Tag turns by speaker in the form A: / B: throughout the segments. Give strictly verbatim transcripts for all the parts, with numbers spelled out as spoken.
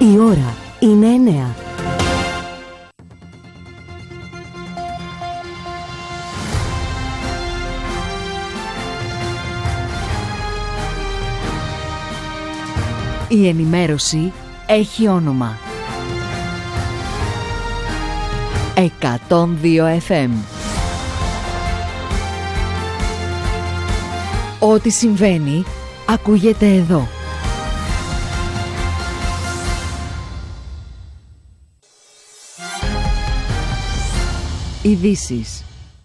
A: Η ώρα είναι εννέα. Η ενημέρωση έχει όνομα. εκατόν δύο εφ εμ. Ό,τι συμβαίνει ακούγεται εδώ. Ειδήσεις.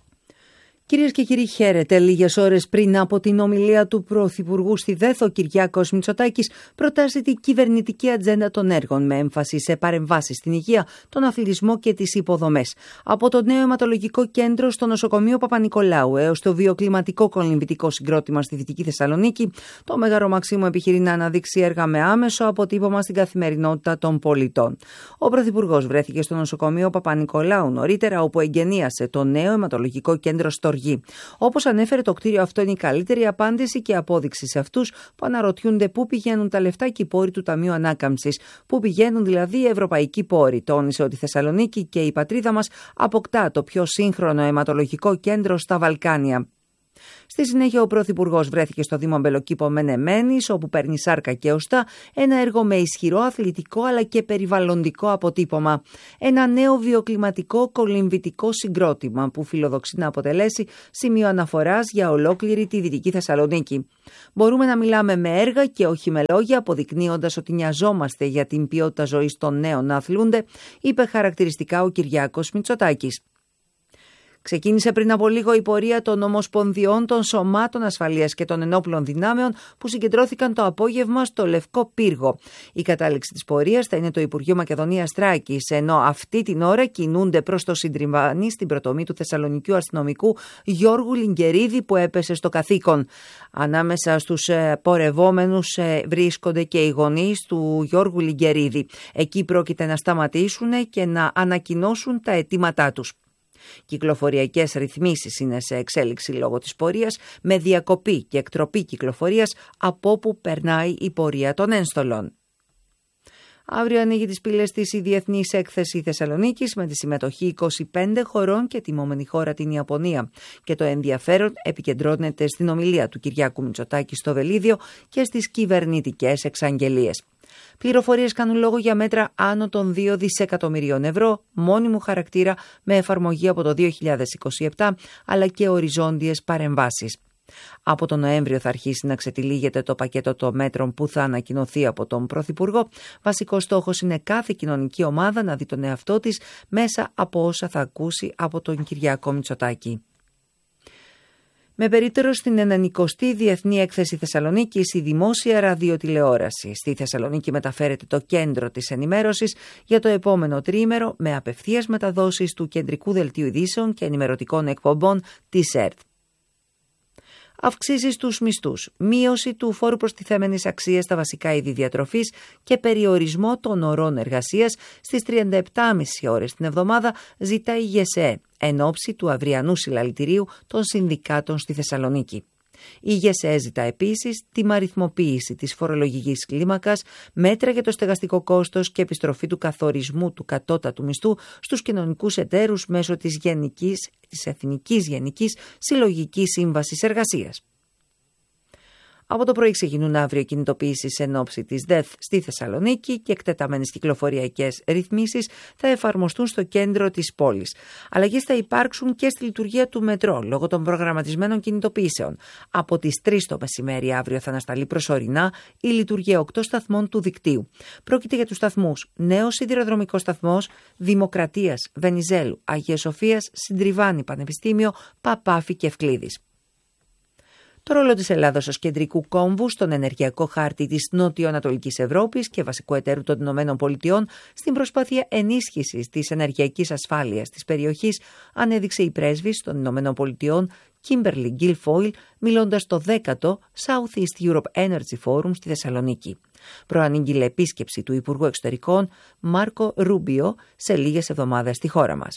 A: Κυρίες και κύριοι, χαίρετε. Λίγες ώρες πριν από την ομιλία του Πρωθυπουργού στη ΔΕΘ, ο Κυριάκος Μητσοτάκης προτάσει την κυβερνητική ατζέντα των έργων με έμφαση σε παρεμβάσεις στην υγεία, τον αθλητισμό και τις υποδομές. Από το νέο αιματολογικό κέντρο στο νοσοκομείο Παπα-Νικολάου έως το βιοκλιματικό κολυμβητικό συγκρότημα στη Δυτική Θεσσαλονίκη, το Μέγαρο Μαξίμου επιχειρεί να αναδείξει έργα με άμεσο αποτύπωμα στην καθημερινότητα των πολιτών. Ο Πρωθυπουργός βρέθηκε στο νοσοκομείο Παπα-Νικολάου νωρίτερα, όπου εγγενίασε το νέο αιματολογικό κέντρο Στοργή. Όπως ανέφερε, το κτίριο αυτό είναι η καλύτερη απάντηση και απόδειξη σε αυτούς που αναρωτιούνται πού πηγαίνουν τα λεφτά και οι πόροι του Ταμείου Ανάκαμψης. Πού πηγαίνουν δηλαδή οι ευρωπαϊκοί πόροι. Τόνισε ότι η Θεσσαλονίκη και η πατρίδα μας αποκτά το πιο σύγχρονο αιματολογικό κέντρο στα Βαλκάνια. Στη συνέχεια, ο Πρωθυπουργός βρέθηκε στο Δήμο Μπελοκήπο Μενεμένης, όπου παίρνει σάρκα και οστά ένα έργο με ισχυρό αθλητικό αλλά και περιβαλλοντικό αποτύπωμα. Ένα νέο βιοκλιματικό κολυμβητικό συγκρότημα που φιλοδοξεί να αποτελέσει σημείο αναφοράς για ολόκληρη τη Δυτική Θεσσαλονίκη. Μπορούμε να μιλάμε με έργα και όχι με λόγια, αποδεικνύοντας ότι νοιαζόμαστε για την ποιότητα ζωής των νέων να αθλούνται, είπε χαρακτηριστικά ο Κυριάκος Μητσοτάκης. Ξεκίνησε πριν από λίγο η πορεία των ομοσπονδιών, των σωμάτων ασφαλείας και των ενόπλων δυνάμεων που συγκεντρώθηκαν το απόγευμα στο Λευκό Πύργο. Η κατάληξη της πορείας θα είναι το Υπουργείο Μακεδονίας Τράκης, ενώ αυτή την ώρα κινούνται προς το Συντριβάνι στην πρωτομή του θεσσαλονικιού αστυνομικού Γιώργου Λιγκερίδη, που έπεσε στο καθήκον. Ανάμεσα στους πορευόμενους βρίσκονται και οι γονείς του Γιώργου Λιγκερίδη. Εκεί πρόκειται να σταματήσουν και να ανακοινώσουν τα αιτήματά τους. Κυκλοφοριακές ρυθμίσεις είναι σε εξέλιξη λόγω της πορείας, με διακοπή και εκτροπή κυκλοφορίας από όπου περνάει η πορεία των ένστολων. Αύριο ανοίγει τις πύλες της η Διεθνής Έκθεση Θεσσαλονίκης με τη συμμετοχή είκοσι πέντε χωρών και τιμόμενη χώρα την Ιαπωνία. Και το ενδιαφέρον επικεντρώνεται στην ομιλία του Κυριάκου Μητσοτάκη στο Βελίδιο και στις κυβερνητικές εξαγγελίες. Πληροφορίες κάνουν λόγο για μέτρα άνω των δύο δισεκατομμυρίων ευρώ, μόνιμου χαρακτήρα με εφαρμογή από το δύο χιλιάδες είκοσι επτά, αλλά και οριζόντιες παρεμβάσεις. Από τον Νοέμβριο θα αρχίσει να ξετυλίγεται το πακέτο των μέτρων που θα ανακοινωθεί από τον Πρωθυπουργό. Βασικός στόχος είναι κάθε κοινωνική ομάδα να δει τον εαυτό της μέσα από όσα θα ακούσει από τον Κυριάκο Μητσοτάκη. Με περίπτερο στην ενενηκοστή Διεθνή Έκθεση Θεσσαλονίκης, η δημόσια ραδιοτηλεόραση στη Θεσσαλονίκη μεταφέρεται το κέντρο της ενημέρωσης για το επόμενο τριήμερο με απευθείας μεταδόσεις του κεντρικού δελτίου ειδήσεων και ενημερωτικών εκπομπών της ΕΡΤ. Αυξήσεις στους μισθούς, μείωση του φόρου προστιθέμενης αξίας στα βασικά είδη διατροφής και περιορισμό των ωρών εργασίας στις τριάντα επτά κόμμα πέντε ώρες την εβδομάδα ζητάει η ΓΕΣΕΕ εν ώψη του αυριανού συλλαλητηρίου των συνδικάτων στη Θεσσαλονίκη. Η ΓΕΣΕΕ ζητά επίσης τιμαριθμοποίηση της φορολογικής κλίμακας, μέτρα για το στεγαστικό κόστος και επιστροφή του καθορισμού του κατώτατου μισθού στους κοινωνικούς εταίρους μέσω της, γενικής, της Εθνικής Γενικής Συλλογικής Σύμβασης Εργασίας. Από το πρωί ξεκινούν αύριο κινητοποιήσεις εν ώψη της ΔΕΘ στη Θεσσαλονίκη και εκτεταμένες κυκλοφοριακές ρυθμίσεις θα εφαρμοστούν στο κέντρο της πόλης. Αλλαγές θα υπάρξουν και στη λειτουργία του μετρό λόγω των προγραμματισμένων κινητοποιήσεων. Από τις τρεις το μεσημέρι αύριο θα ανασταλεί προσωρινά η λειτουργία οκτώ σταθμών του δικτύου. Πρόκειται για τους σταθμούς Νέος Σιδηροδρομικός Σταθμός, Δημοκρατίας, Βενιζέλου, Αγίας Σοφίας, Συντριβάνι, Πανεπιστήμιο, Παπάφη και Ευκλήδης. Το ρόλο της Ελλάδος ως κεντρικού κόμβου στον ενεργειακό χάρτη της νότιο-ανατολικής Ευρώπης και βασικού εταίρου των Ηνωμένων Πολιτειών στην προσπάθεια ενίσχυσης της ενεργειακής ασφάλειας της περιοχής, ανέδειξε η πρέσβης των Ηνωμένων Πολιτειών Kimberly Guilfoyle, μιλώντας στο δέκατο Southeast Europe Energy Forum στη Θεσσαλονίκη. Προανήγγειλε επίσκεψη του Υπουργού Εξωτερικών Μάρκο Ρούμπιο σε λίγες εβδομάδες στη χώρα μας.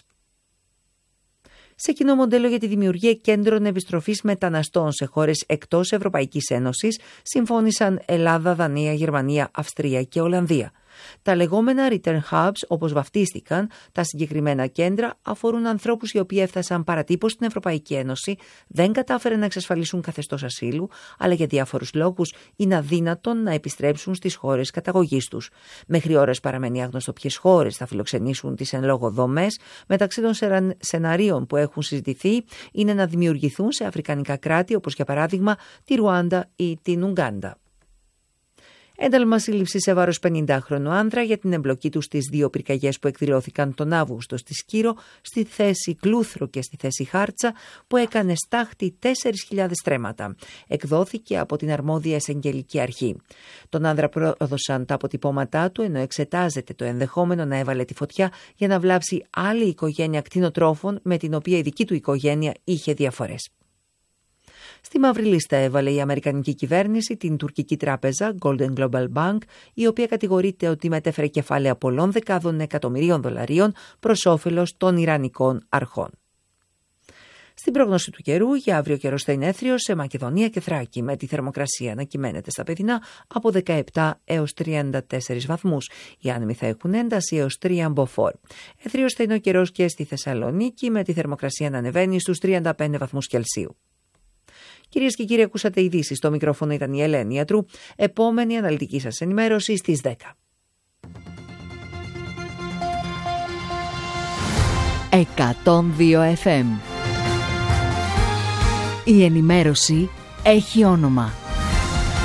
A: Σε κοινό μοντέλο για τη δημιουργία κέντρων επιστροφής μεταναστών σε χώρες εκτός Ευρωπαϊκής Ένωσης συμφώνησαν Ελλάδα, Δανία, Γερμανία, Αυστρία και Ολλανδία. Τα λεγόμενα return hubs, όπως βαφτίστηκαν, τα συγκεκριμένα κέντρα αφορούν ανθρώπους οι οποίοι έφτασαν παρατύπως στην Ευρωπαϊκή Ένωση, δεν κατάφεραν να εξασφαλίσουν καθεστώς ασύλου, αλλά για διάφορους λόγους είναι αδύνατον να επιστρέψουν στις χώρες καταγωγής τους. Μέχρι ώρες παραμένει άγνωστο ποιες χώρες θα φιλοξενήσουν τις εν λόγω δομές. Μεταξύ των σεναρίων που έχουν συζητηθεί είναι να δημιουργηθούν σε αφρικανικά κράτη, όπως για παράδειγμα τη Ρουάντα ή την Ουγκάντα. Ένταλμα σύλληψη σε βάρος πενηντάχρονου άνδρα για την εμπλοκή του στις δύο πυρκαγιές που εκδηλώθηκαν τον Αύγουστο στη Σκύρο, στη θέση Κλούθρο και στη θέση Χάρτσα, που έκανε στάχτη τέσσερις χιλιάδες στρέμματα. Εκδόθηκε από την αρμόδια εισαγγελική αρχή. Τον άνδρα πρόδωσαν τα αποτυπώματά του, ενώ εξετάζεται το ενδεχόμενο να έβαλε τη φωτιά για να βλάψει άλλη οικογένεια κτηνοτρόφων με την οποία η δική του οικογένεια είχε διαφορές. Στη μαύρη λίστα έβαλε η αμερικανική κυβέρνηση την τουρκική τράπεζα Golden Global Bank, η οποία κατηγορείται ότι μετέφερε κεφάλαια πολλών δεκάδων εκατομμυρίων δολαρίων προς όφελος των Ιρανικών αρχών. Στην πρόγνωση του καιρού, για αύριο καιρός θα είναι έθριος σε Μακεδονία και Θράκη, με τη θερμοκρασία να κυμαίνεται στα παιδινά από δεκαεπτά έως τριάντα τέσσερις βαθμούς. Οι άνεμοι θα έχουν ένταση έως τρία μποφόρ. Έθριος θα είναι ο καιρός και στη Θεσσαλονίκη, με τη θερμοκρασία να ανεβαίνει στους τριάντα πέντε βαθμούς Κελσίου. Κυρίες και κύριοι, ακούσατε ειδήσεις. Στο μικρόφωνο ήταν η Ελένη Ιατρού. Επόμενη αναλυτική σας ενημέρωση στις δέκα.
B: εκατόν δύο εφ εμ. Η ενημέρωση έχει όνομα.